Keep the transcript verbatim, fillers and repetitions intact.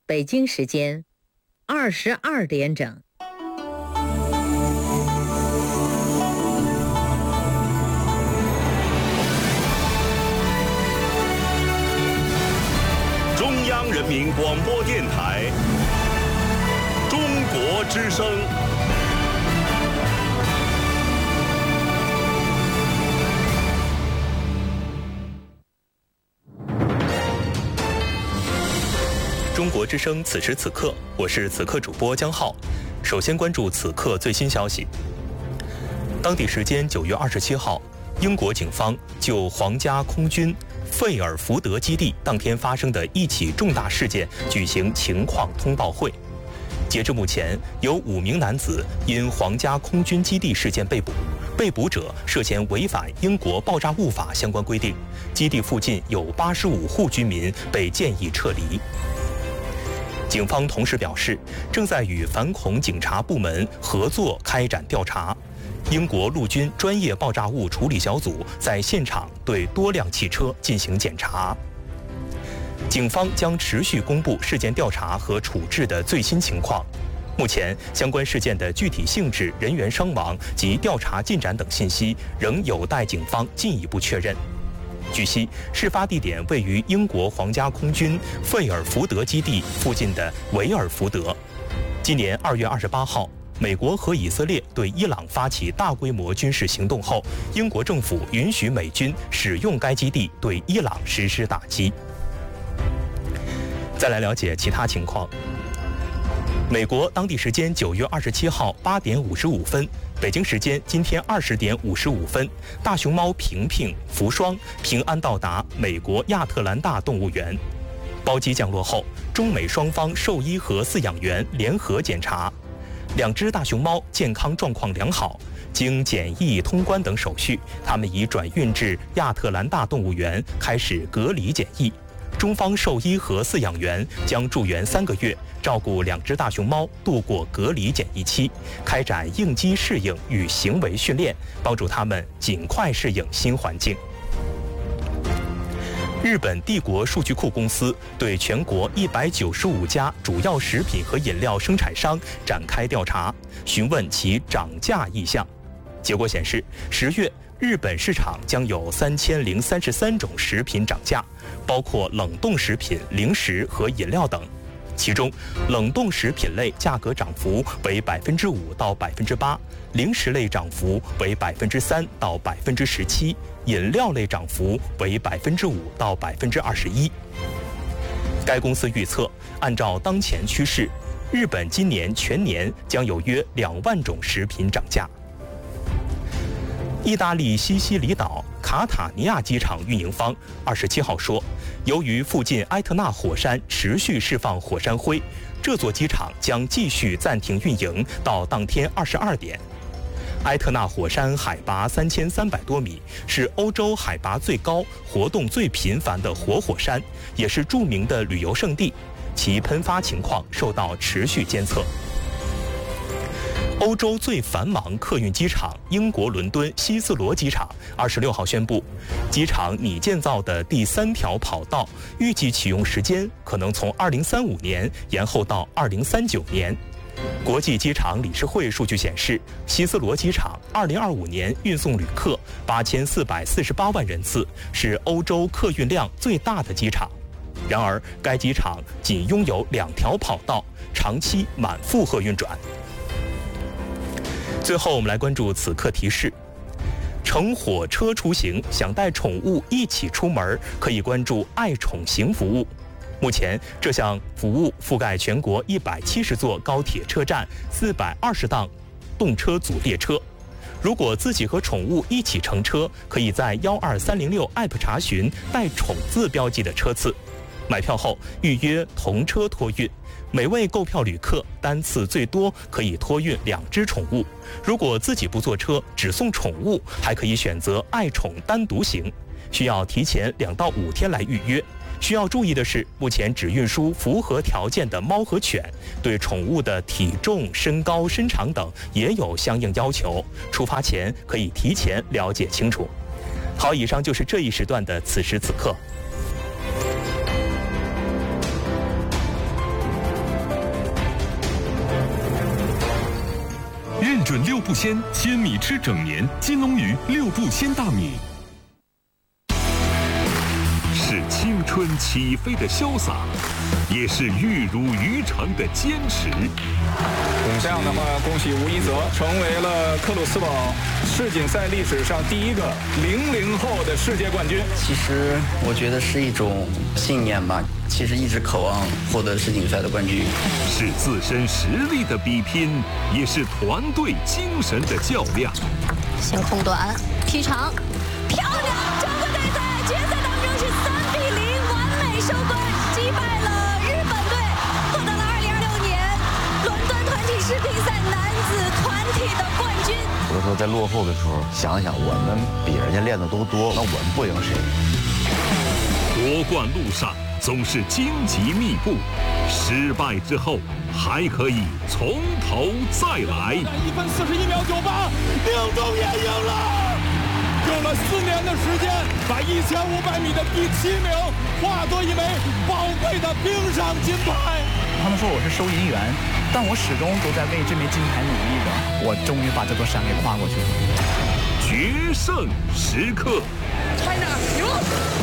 北京时间二十二点整。 中央人民广播电台中国之声。 中国之声此时此刻，我是此刻主播江浩。首先关注此刻最新消息。当地时间九月二十七号，英国警方就皇家空军费尔福德基地当天发生的一起重大事件举行情况通报会。截至目前，有五名男子因皇家空军基地事件被捕，被捕者涉嫌违反英国爆炸物法相关规定。基地附近有八十五户居民被建议撤离。警方同时表示，正在与反恐警察部门合作开展调查。英国陆军专业爆炸物处理小组在现场对多辆汽车进行检查。警方将持续公布事件调查和处置的最新情况。目前，相关事件的具体性质、人员伤亡及调查进展等信息仍有待警方进一步确认。据悉，事发地点位于英国皇家空军费尔福德基地附近的维尔福德。今年二月二十八号，美国和以色列对伊朗发起大规模军事行动后，英国政府允许美军使用该基地对伊朗实施打击。再来了解其他情况。美国当地时间九月二十七号八点五十五分，北京时间今天二十点五十五分，大熊猫平平、福双平安到达美国亚特兰大动物园。包机降落后，中美双方兽医和饲养员联合检查，两只大熊猫健康状况良好，经检疫通关等手续，它们已转运至亚特兰大动物园开始隔离检疫。中方兽医和饲养员将驻园三个月，照顾两只大熊猫度过隔离检疫期，开展应激适应与行为训练，帮助它们尽快适应新环境。日本帝国数据库公司对全国一百九十五家主要食品和饮料生产商展开调查，询问其涨价意向。结果显示，十月日本市场将有三千零三十三种食品涨价，包括冷冻食品、零食和饮料等。其中，冷冻食品类价格涨幅为百分之五到百分之八，零食类涨幅为百分之三到百分之十七，饮料类涨幅为百分之五到百分之二十一。该公司预测，按照当前趋势，日本今年全年将有约两万种食品涨价。意大利西西里岛卡塔尼亚机场运营方二十七号说，由于附近埃特纳火山持续释放火山灰，这座机场将继续暂停运营到当天二十二点。埃特纳火山海拔三千三百多米，是欧洲海拔最高、活动最频繁的活火山，也是著名的旅游胜地，其喷发情况受到持续监测。欧洲最繁忙客运机场英国伦敦希斯罗机场二十六号宣布，机场拟建造的第三条跑道预计启用时间可能从二零三五年延后到二零三九年。国际机场理事会数据显示，希斯罗机场二零二五年运送旅客八千四百四十八万人次，是欧洲客运量最大的机场。然而，该机场仅拥有两条跑道，长期满负荷运转。最后，我们来关注此刻提示：乘火车出行，想带宠物一起出门，可以关注爱宠行服务。目前，这项服务覆盖全国一百七十座高铁车站、四百二十档动车组列车。如果自己和宠物一起乘车，可以在幺二三零六 App 查询带宠字标记的车次，买票后预约同车托运。每位购票旅客单次最多可以托运两只宠物，如果自己不坐车，只送宠物，还可以选择爱宠单独行，需要提前两到五天来预约。需要注意的是，目前只运输符合条件的猫和犬，对宠物的体重、身高、身长等也有相应要求，出发前可以提前了解清楚。好，以上就是这一时段的此时此刻。 准六步鲜，鲜米吃整年。金龙鱼六步鲜大米。 是青春起飞的潇洒，也是玉如渔场的坚持。 这样的话，恭喜吴一泽成为了克鲁斯堡世锦赛历史上第一个零零后的世界冠军。 其实我觉得是一种信念吧，其实一直渴望获得世锦赛的冠军。 是自身实力的比拼，也是团队精神的较量。 先空短，劈长，漂亮！中国队在决赛当中是三比零完美收官，击败了日本队，获得了二零二六年伦敦团体世乒赛男子团体的冠军。 有的时候在落后的时候，想一想我们比人家练的都多，那我们不赢谁？ 夺冠路上总是荆棘密布，失败之后还可以从头再来。 一分四十一秒九八，宁中也赢了。用了四年的时间，把一千五百米的第七名化作一枚宝贵的冰上金牌。 他们说我是收银员，但我始终都在为这枚金牌努力着。我终于把这座山给跨过去了。 决胜时刻 China 赢了。